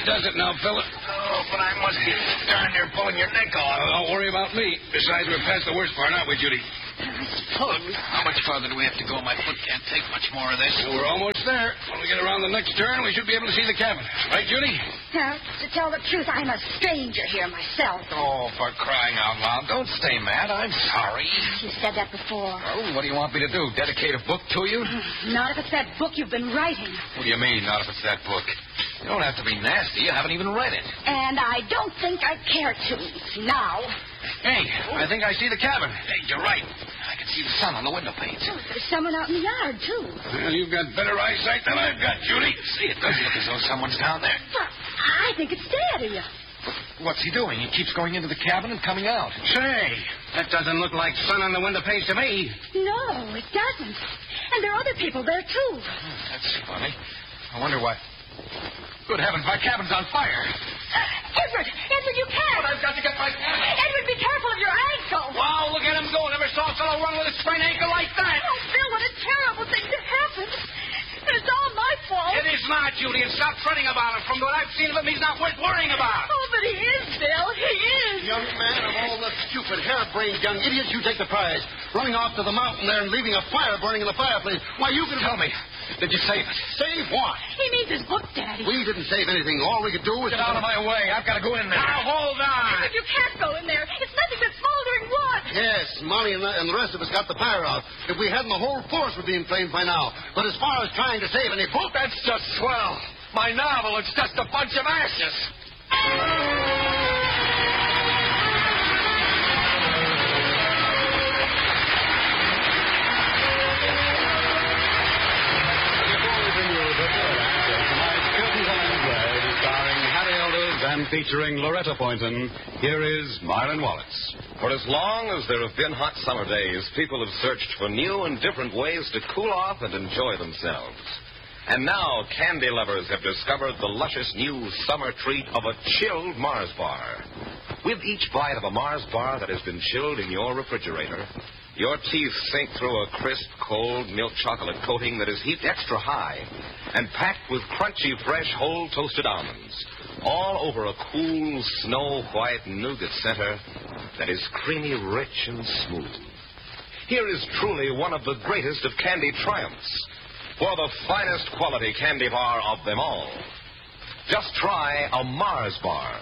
does it now, Philip. Oh, but I must be darn near pulling your neck off. Don't worry about me. Besides, we're past the worst part, aren't we, Judy? I suppose. How much farther do we have to go? My foot can't take much more of this. Well, we're almost there. When we get around the next turn, we should be able to see the cabin. Right, Judy? Now, to tell the truth, I'm a stranger here myself. Oh, for crying out loud. Don't stay mad. I'm sorry. You said that before. Oh, what do you want me to do? Dedicate a book to you? Not if it's that book you've been writing. What do you mean, not if it's that book? You don't have to be nasty. You haven't even read it. And I don't think I care to. Now. Hey, I think I see the cabin. Hey, you're right. I can see the sun on the window panes. Oh, there's someone out in the yard, too. Well, you've got better eyesight than I've got, Judy. See, it does look as though someone's down there. Well, I think it's Daddy. What's he doing? He keeps going into the cabin and coming out. Say, that doesn't look like sun on the window panes to me. No, it doesn't. And there are other people there, too. That's funny. I wonder why. Good heavens, my cabin's on fire. Edward, you can't. But I've got to get my cabin. Edward, be careful of your ankle. Wow, look at him go. Never saw a fellow run with a sprained ankle like that. Oh, Bill, what a terrible thing to happen. And it's all my fault. It is not, Judy, and stop fretting about him. From what I've seen of him, he's not worth worrying about. Oh, but he is, Bill. He is. Young man, of all the stupid, hair-brained young idiots, you take the prize. Running off to the mountain there and leaving a fire burning in the fireplace. Why, you can... Tell me, did you save it? Save what? He means his book, Daddy. We didn't save anything. All we could do was... Get out of my way. I've got to go in there. Now, hold on. But you can't go in there. It's nothing but smoldering wood. Yes, Molly and the rest of us got the fire out. If we hadn't, the whole force would be in flames by now. But as far as trying to save any book... That's just swell. My novel, it's just a bunch of ashes. And featuring Loretta Poynton, here is Myron Wallace. For as long as there have been hot summer days, people have searched for new and different ways to cool off and enjoy themselves. And now candy lovers have discovered the luscious new summer treat of a chilled Mars bar. With each bite of a Mars bar that has been chilled in your refrigerator, your teeth sink through a crisp, cold milk chocolate coating that is heaped extra high and packed with crunchy, fresh, whole toasted almonds, all over a cool, snow-white nougat center that is creamy, rich, and smooth. Here is truly one of the greatest of candy triumphs, for the finest quality candy bar of them all. Just try a Mars bar.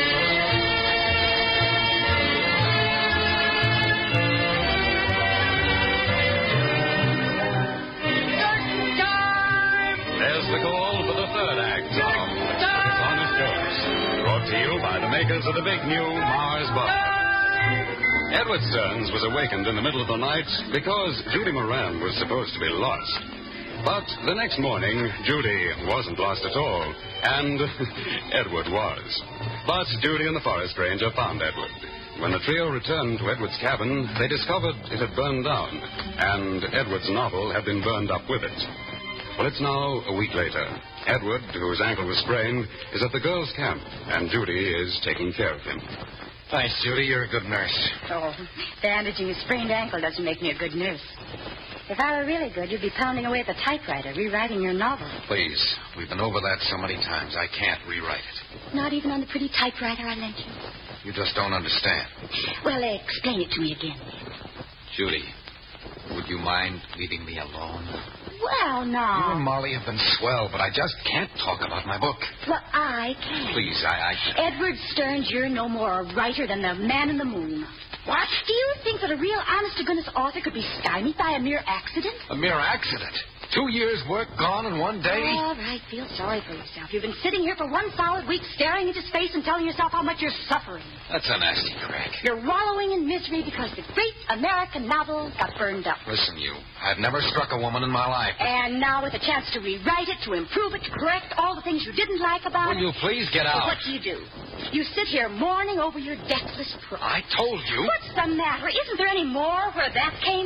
There's the call for the third act of Honest Jokes, brought to you by the makers of the big new Mars bar. Edward Stearns was awakened in the middle of the night because Judy Moran was supposed to be lost. But the next morning, Judy wasn't lost at all, and Edward was. But Judy and the forest ranger found Edward. When the trio returned to Edward's cabin, they discovered it had burned down, and Edward's novel had been burned up with it. Well, it's now a week later. Edward, whose ankle was sprained, is at the girls' camp, and Judy is taking care of him. Thanks, Judy. You're a good nurse. Oh, bandaging a sprained ankle doesn't make me a good nurse. If I were really good, you'd be pounding away at the typewriter, rewriting your novel. Please. We've been over that so many times, I can't rewrite it. Not even on the pretty typewriter I lent you? You just don't understand. Well, explain it to me again. Judy, would you mind leaving me alone? Well, You now. and Molly have been swell, but I just can't talk about my book. Well, I can. Please, I... Edward Stearns, you're no more a writer than the man in the moon. What? Do you think that a real honest-to-goodness author could be stymied by a mere accident? A mere accident. 2 years' work gone in one day? All right, feel sorry for yourself. You've been sitting here for one solid week staring at his face and telling yourself how much you're suffering. That's a nasty crack. You're wallowing in misery because the great American novel got burned up. Listen, you. I've never struck a woman in my life. And now with a chance to rewrite it, to improve it, to correct all the things you didn't like about Will it. you please get Well, out? what do? You sit here mourning over your deathless prose. I told you. What's the matter? Isn't there any more where that came